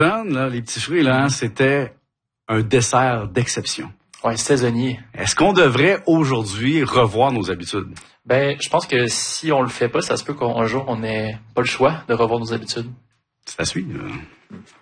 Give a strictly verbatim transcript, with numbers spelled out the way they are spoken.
Là, les petits fruits, là, hein, c'était un dessert d'exception. Ouais, saisonnier. Est-ce qu'on devrait aujourd'hui revoir nos habitudes? Ben, je pense que si on le fait pas, ça se peut qu'un jour on n'ait pas le choix de revoir nos habitudes. C'est à suivre.